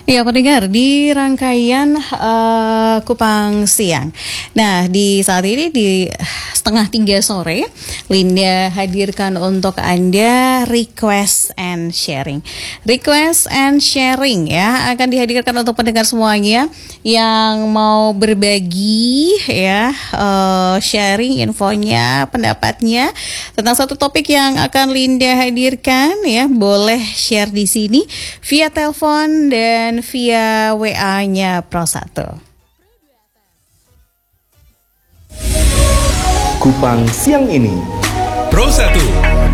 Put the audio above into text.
Ya, pendengar di rangkaian Kupang Siang. Nah, di saat ini di setengah 3 sore, Linda hadirkan untuk Anda request and sharing. Request and sharing ya akan dihadirkan untuk pendengar semuanya yang mau berbagi ya, sharing infonya, pendapatnya tentang satu topik yang akan Linda hadirkan ya. Boleh share di sini via telepon dan via WA-nya Pro1. Kupang Siang ini Pro1